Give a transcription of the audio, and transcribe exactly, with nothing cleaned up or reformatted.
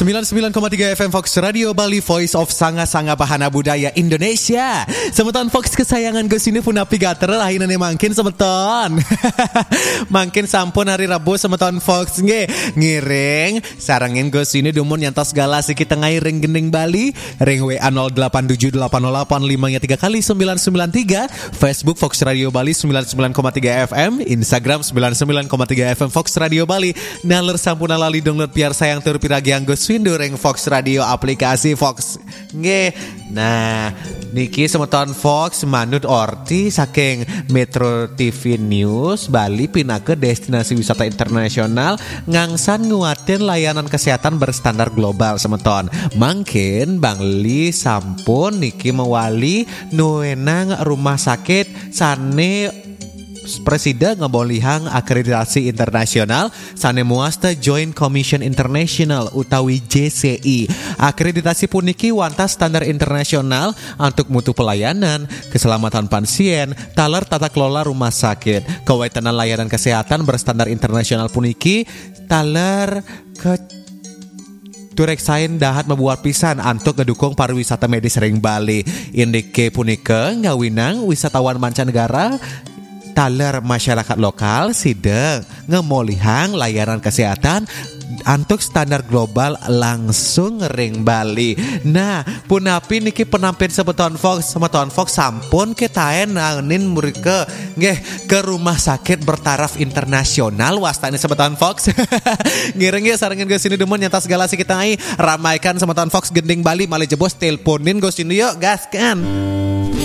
sembilan puluh sembilan koma tiga F M Fox Radio Bali, Voice of Sanga-Sanga Bahana Budaya Indonesia. Semeton Fox kesayangan gue sini pun api gater lahinan mangkin semeton. Mangkin sampun hari Rabu semeton Fox nge ngiring sarangin gue sini dumun nyantos galasi kita ngairing gending Bali. Ring W A nol delapan tujuh delapan nol delapan lima nya tiga kali sembilan sembilan tiga. Facebook Fox Radio Bali sembilan puluh sembilan koma tiga F M, Instagram sembilan puluh sembilan koma tiga F M Fox Radio Bali. Naler sampun lali download biar sayang tur piragi anggo swindu ring Fox Radio aplikasi Fox nge. Nah niki semeton Fox manut orti saking Metro T V News Bali pindah ke destinasi wisata internasional ngangsan nguatin layanan kesehatan berstandar global semeton. Mungkin Bang Li sampun niki mewali nuenang rumah sakit sane Presiden ngebolihang akreditasi internasional sane muasta Joint Commission International utawi J C I. Akreditasi puniki wantas standar internasional untuk mutu pelayanan, keselamatan pasien, taler tata kelola rumah sakit. Kawetan layanan kesehatan berstandar internasional puniki taler ke Tureksain dahat membuat pisan untuk ngedukung pariwisata medis ring Bali. Indike punika ngawinang wisatawan mancanegara taler masyarakat lokal sideng ngemolihang layanan kesehatan untuk standar global langsung ring Bali. Nah, punapi niki penampil semeton Fox, semeton Fox sampun ketaen nanin murike nggih ke rumah sakit bertaraf internasional wastani semeton Fox. Ngiring ya sarengin ke sini demen nyantas galasi kita ai ramaikan semeton Fox gending Bali malih jebos teleponin go sini yuk gas kan.